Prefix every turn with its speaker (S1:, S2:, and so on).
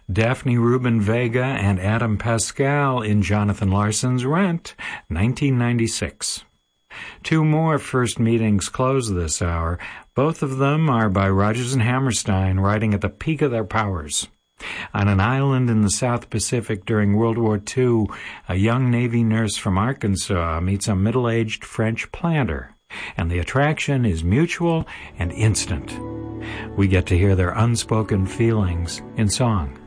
S1: Daphne Rubin Vega and Adam Pascal in Jonathan Larson's Rent, 1996. Two more first meetings close this hour. Both of them are by Rodgers and Hammerstein, writing at the peak of their powers. On an island in the South Pacific during World War II, a young Navy nurse from Arkansas meets a middle-aged French planter, and the attraction is mutual and instant. We get to hear their unspoken feelings in song.